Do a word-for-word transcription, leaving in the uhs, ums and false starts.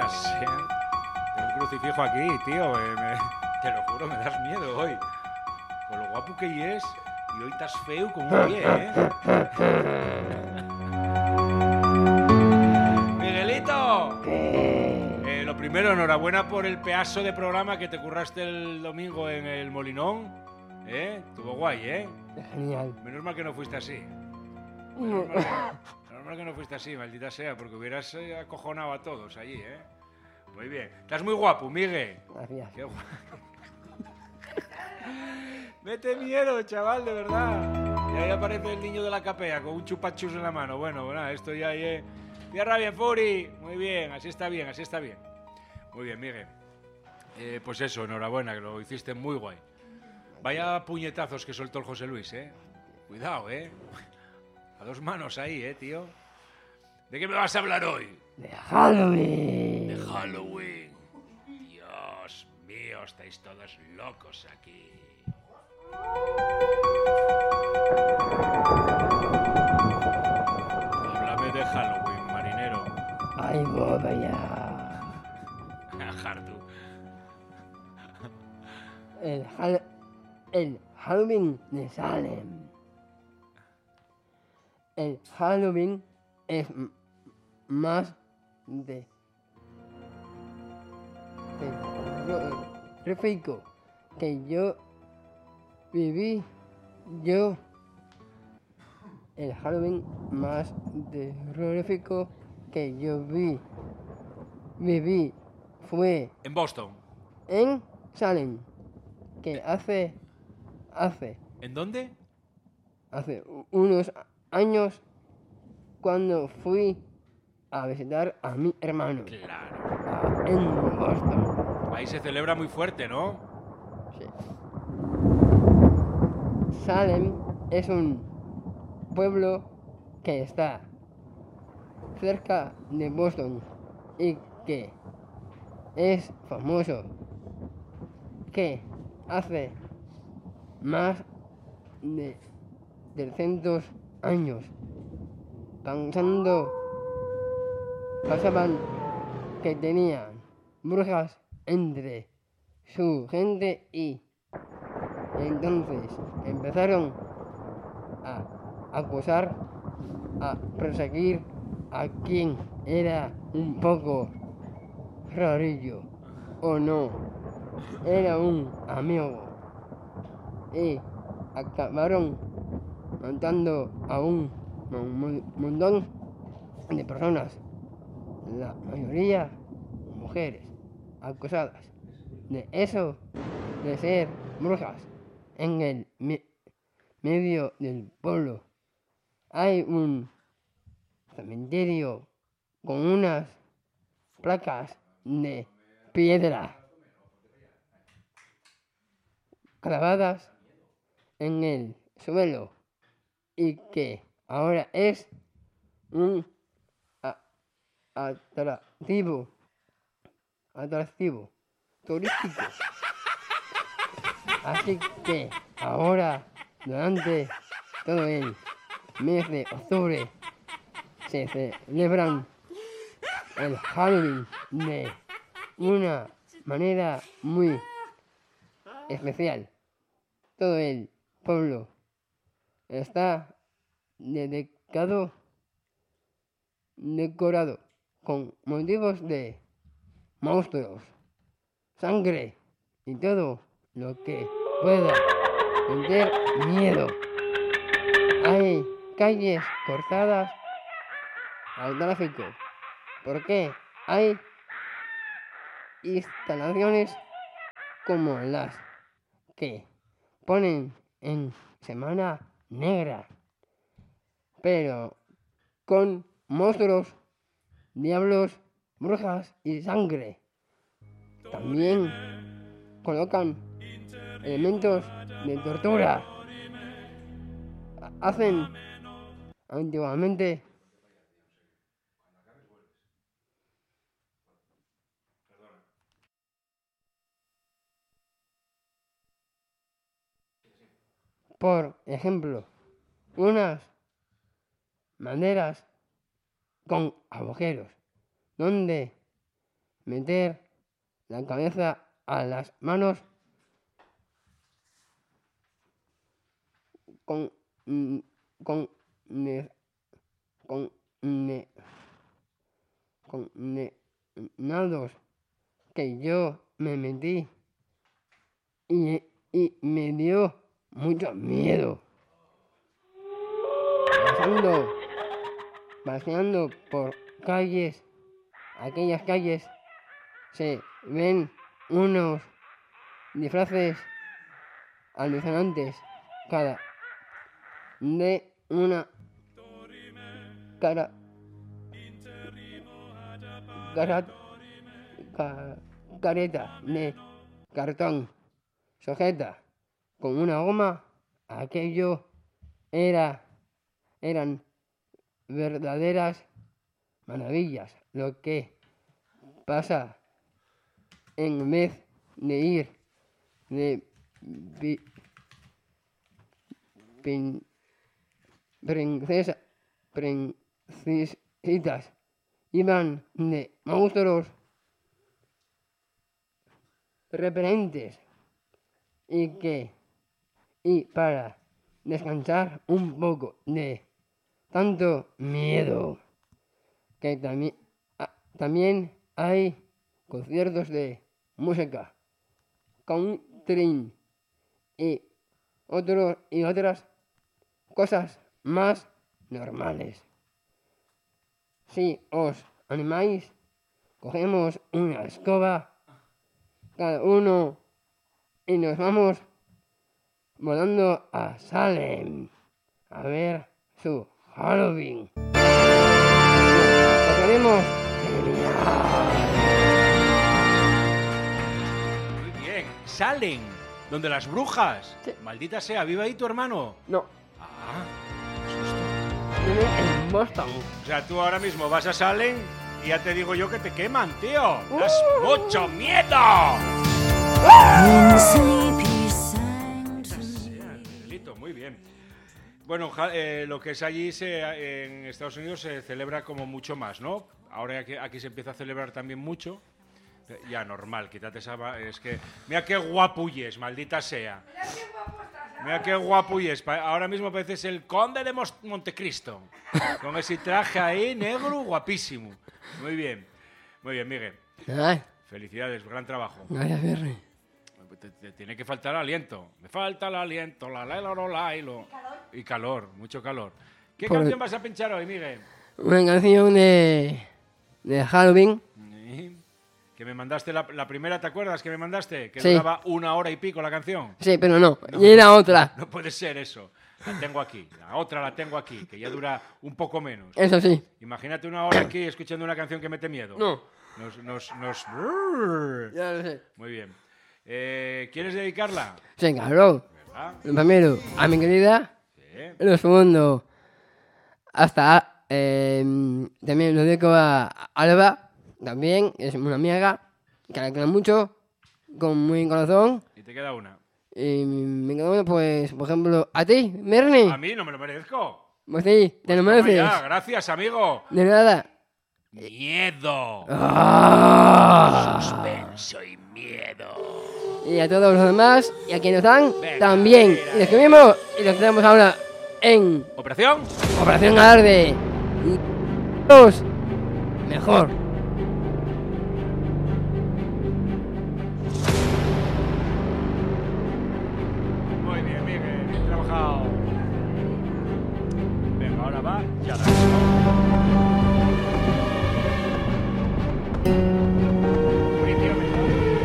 Maldita sea. Tengo un crucifijo aquí, tío. eh, me- te lo juro, me das miedo hoy. Con lo guapo que es. Y hoy estás feo como un pie, ¿eh? ¡Miguelito! Eh, lo primero, enhorabuena por el pedazo de programa que te curraste el domingo en el Molinón. ¿Eh? Estuvo guay, ¿eh? Genial. Menos mal que no fuiste así. Menos mal, menos mal que no fuiste así, maldita sea, porque hubieras eh, acojonado a todos allí, ¿eh? Muy bien. Estás muy guapo, Miguel. Gracias. Qué guapo. Mete miedo, chaval, de verdad. Y ahí aparece el niño de la capea con un chupachus en la mano. Bueno, bueno, esto ya es... Tierra bien, Furi. Muy bien, así está bien, así está bien. Muy bien, Miguel. Eh, pues eso, enhorabuena, que lo hiciste muy guay. Vaya puñetazos que soltó el José Luis, ¿eh? Cuidado, ¿eh? A dos manos ahí, ¿eh, tío? ¿De qué me vas a hablar hoy? De Halloween. De Halloween. Dios mío, estáis todos locos aquí. Háblame de Halloween, marinero. Ay, vaya. Hartu. El, Hall- el Halloween de Salem. El Halloween es m- más de terrorífico que yo viví. Yo el Halloween más terrorífico que yo vi viví fue En Boston. en Salem, que hace hace ¿En dónde? hace u- unos años cuando fui a visitar a mi hermano Claro. a- en Boston. Ahí se celebra muy fuerte, ¿no? Sí. Salem es un pueblo que está cerca de Boston y que es famoso, que hace más de trescientos años pensando pasaban que tenían brujas entre su gente y entonces empezaron a acusar, a perseguir a quien era un poco rarillo o no, era un amigo y acabaron matando a un mon- mon- montón de personas, la mayoría mujeres acusadas de eso, de ser brujas. En el me- medio del pueblo hay un cementerio con unas placas de piedra clavadas en el suelo y que ahora es un a- atractivo, atractivo turístico. Así que ahora, durante todo el mes de octubre, se celebran el Halloween de una manera muy especial. Todo el pueblo está dedicado, decorado con motivos de monstruos, sangre y todo lo que pueda meter miedo. Hay calles cortadas al tráfico porque hay instalaciones como las que ponen en Semana Negra, pero con monstruos, diablos, brujas y sangre. También colocan elementos de tortura. Hacen antiguamente por ejemplo, unas maderas con agujeros donde meter la cabeza a las manos con mm, con ne, con ne, con ne, nados que yo me metí y, y me dio mucho miedo. Pasando, paseando por calles, aquellas calles se ven unos disfraces alucinantes, cada de una cara, cara, ca- careta de cartón sujeta con una goma. Aquello era, eran verdaderas maravillas. Lo que pasa en vez de ir de pi- pin- princesa, princesitas, iban de monstruos repelentes y que y para descansar un poco de tanto miedo que también también hay conciertos de música country y otros y otras cosas más normales. Si os animáis, cogemos una escoba cada uno y nos vamos volando a Salem a ver su Halloween. Lo queremos genial. Muy bien. Salen, donde las brujas. Sí. Maldita sea, ¿vive ahí tu hermano? No, Ah, qué susto. vive en Boston. O sea, tú ahora mismo vas a Salem y ya te digo yo que te queman, tío. ¡Das mucho miedo! When sleepy sang to Sea, Miguelito, muy bien. Bueno, ja- eh, lo que es allí se- en Estados Unidos se celebra como mucho más, ¿no? Ahora aquí, aquí se empieza a celebrar también mucho. Eh, Ya, normal, quítate esa... va- Es que... Mira qué guapuyes, maldita sea. Mira qué guapuyes. Pa- Ahora mismo pareces el conde de Mos- Montecristo. Con ese traje ahí, negro, guapísimo. Muy bien. Muy bien, Miguel. Ay, Felicidades, gran trabajo. gracias, Berry. Te, te tiene que faltar aliento. Me falta el aliento, la la la la la y lo- y calor, mucho calor. ¿Qué Por- canción vas a pinchar hoy, Miguel? Una canción de, de Halloween. Sí. Que me mandaste la, la primera, ¿te acuerdas que me mandaste? Que Sí. duraba una hora y pico la canción. Sí, pero no, y era otra. No puede ser eso. La tengo aquí. La otra la tengo aquí, que ya dura un poco menos. Eso sí. Imagínate una hora aquí escuchando una canción que mete miedo. No. Nos, nos, nos... Ya lo sé. Muy bien. Eh, ¿Quieres dedicarla? Sí, claro. ¿Verdad? Lo primero, a mi querida. Sí. Lo segundo, hasta eh, también lo dedico a Alba, también, es una amiga que la quiero mucho, con muy corazón. Y te queda una. Y me quedo, pues, por ejemplo, a ti, Merni. A mí no me lo merezco. Pues sí, te lo Toma mereces. ya, gracias, amigo. De nada. Miedo. Ah. Suspenso y miedo. Y a todos los demás, y a quienes están, Venga, también. mira, Y los que vimos, y los que tenemos ahora en ¿Operación? Operación Alarde. Los mejor. Muy bien, Miguel, bien trabajado. Venga, ahora va, ya la.